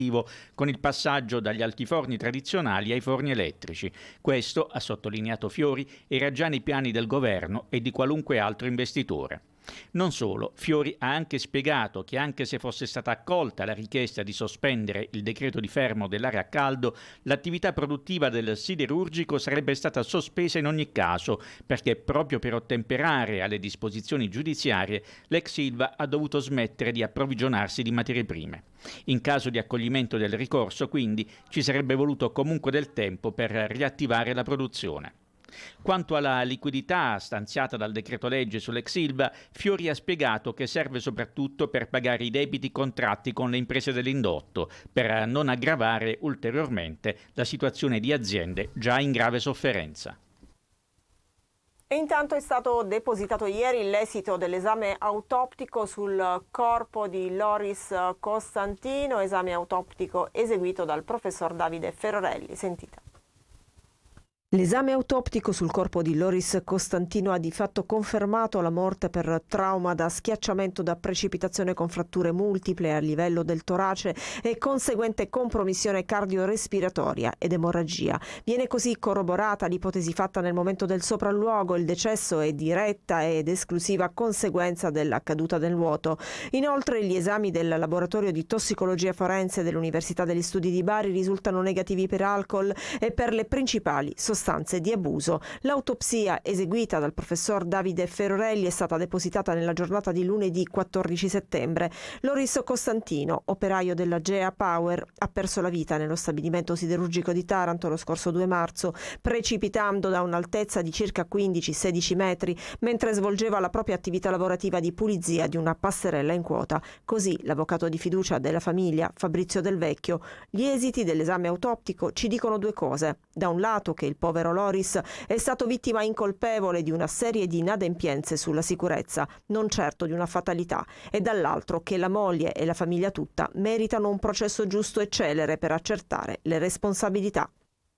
con il passaggio dagli altiforni tradizionali ai forni elettrici. Questo, ha sottolineato Fiori, era già nei piani del governo e di qualunque altro investitore. Non solo, Fiori ha anche spiegato che anche se fosse stata accolta la richiesta di sospendere il decreto di fermo dell'area a caldo, l'attività produttiva del siderurgico sarebbe stata sospesa in ogni caso, perché proprio per ottemperare alle disposizioni giudiziarie l'ex Ilva ha dovuto smettere di approvvigionarsi di materie prime. In caso di accoglimento del ricorso, quindi, ci sarebbe voluto comunque del tempo per riattivare la produzione. Quanto alla liquidità stanziata dal decreto legge sull'ex Ilva, Fiori ha spiegato che serve soprattutto per pagare i debiti contratti con le imprese dell'indotto, per non aggravare ulteriormente la situazione di aziende già in grave sofferenza. E intanto è stato depositato ieri l'esito dell'esame autoptico sul corpo di Loris Costantino, esame autoptico eseguito dal professor Davide Ferrorelli. Sentite. L'esame autoptico sul corpo di Loris Costantino ha di fatto confermato la morte per trauma da schiacciamento da precipitazione con fratture multiple a livello del torace e conseguente compromissione cardiorespiratoria ed emorragia. Viene così corroborata l'ipotesi fatta nel momento del sopralluogo: il decesso è diretta ed esclusiva conseguenza della caduta nel vuoto. Inoltre gli esami del laboratorio di tossicologia forense dell'Università degli Studi di Bari risultano negativi per alcol e per le principali sostanze di abuso. L'autopsia eseguita dal professor Davide Ferrorelli è stata depositata nella giornata di lunedì 14 settembre. Loris Costantino, operaio della Gea Power, ha perso la vita nello stabilimento siderurgico di Taranto lo scorso 2 marzo, precipitando da un'altezza di circa 15-16 metri mentre svolgeva la propria attività lavorativa di pulizia di una passerella in quota. Così l'avvocato di fiducia della famiglia, Fabrizio Del Vecchio. Gli esiti dell'esame autoptico ci dicono due cose: da un lato che il povero Loris è stato vittima incolpevole di una serie di inadempienze sulla sicurezza, non certo di una fatalità, e dall'altro che la moglie e la famiglia tutta meritano un processo giusto e celere per accertare le responsabilità.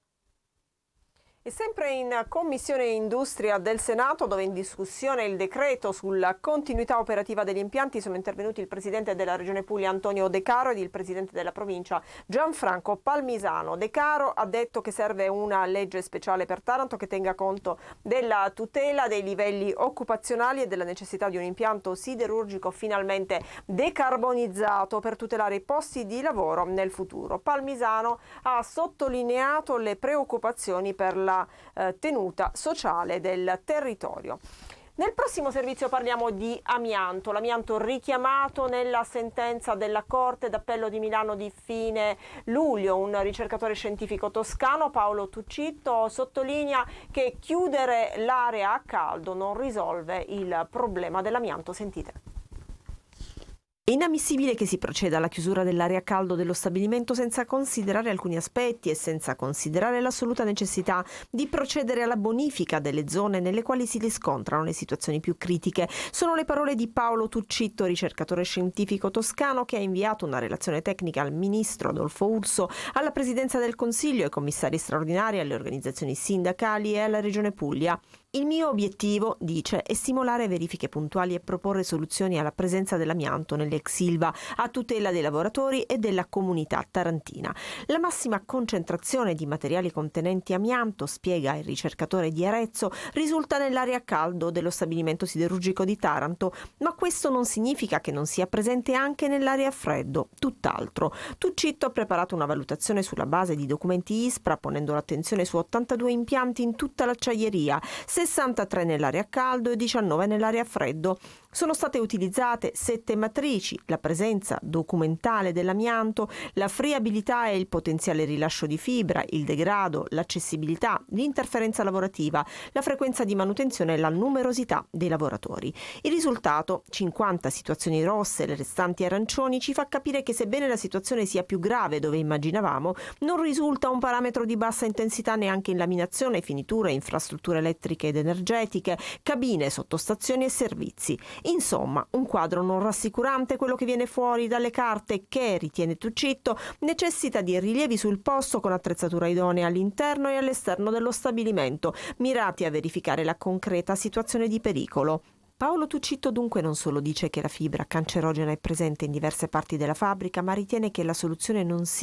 E sempre in Commissione Industria del Senato, dove è in discussione il decreto sulla continuità operativa degli impianti, sono intervenuti il Presidente della Regione Puglia Antonio De Caro ed il Presidente della Provincia Gianfranco Palmisano. De Caro ha detto che serve una legge speciale per Taranto che tenga conto della tutela dei livelli occupazionali e della necessità di un impianto siderurgico finalmente decarbonizzato per tutelare i posti di lavoro nel futuro. Palmisano ha sottolineato le preoccupazioni per la tenuta sociale del territorio. Nel prossimo servizio parliamo di amianto, l'amianto richiamato nella sentenza della Corte d'Appello di Milano di fine luglio. Un ricercatore scientifico toscano, Paolo Tuccitto, sottolinea che chiudere l'area a caldo non risolve il problema dell'amianto. Sentite. È inammissibile che si proceda alla chiusura dell'area a caldo dello stabilimento senza considerare alcuni aspetti e senza considerare l'assoluta necessità di procedere alla bonifica delle zone nelle quali si riscontrano le situazioni più critiche. Sono le parole di Paolo Tuccitto, ricercatore scientifico toscano, che ha inviato una relazione tecnica al ministro Adolfo Urso, alla Presidenza del Consiglio, ai commissari straordinari, alle organizzazioni sindacali e alla Regione Puglia. Il mio obiettivo, dice, è stimolare verifiche puntuali e proporre soluzioni alla presenza dell'amianto nell'ex Ilva a tutela dei lavoratori e della comunità tarantina. La massima concentrazione di materiali contenenti amianto, spiega il ricercatore di Arezzo, risulta nell'area a caldo dello stabilimento siderurgico di Taranto, ma questo non significa che non sia presente anche nell'area a freddo, tutt'altro. Tuccitto ha preparato una valutazione sulla base di documenti ISPRA, ponendo l'attenzione su 82 impianti in tutta l'acciaieria, 63 nell'area a caldo e 19 nell'area a freddo. Sono state utilizzate 7 matrici: la presenza documentale dell'amianto, la friabilità e il potenziale rilascio di fibra, il degrado, l'accessibilità, l'interferenza lavorativa, la frequenza di manutenzione e la numerosità dei lavoratori. Il risultato, 50 situazioni rosse, le restanti arancioni, ci fa capire che sebbene la situazione sia più grave dove immaginavamo, non risulta un parametro di bassa intensità neanche in laminazione, finiture, infrastrutture elettriche ed energetiche, cabine, sottostazioni e servizi. Insomma, un quadro non rassicurante quello che viene fuori dalle carte che, ritiene Tuccitto, necessita di rilievi sul posto con attrezzatura idonea all'interno e all'esterno dello stabilimento, mirati a verificare la concreta situazione di pericolo. Paolo Tuccitto dunque non solo dice che la fibra cancerogena è presente in diverse parti della fabbrica, ma ritiene che la soluzione non sia